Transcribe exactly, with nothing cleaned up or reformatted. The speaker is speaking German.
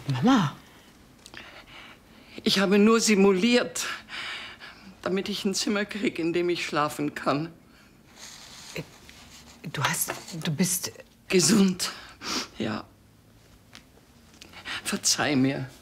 Mama. Ich habe nur simuliert, damit ich ein Zimmer kriege, in dem ich schlafen kann. Du hast... Du bist... Gesund, ja. Verzeih mir.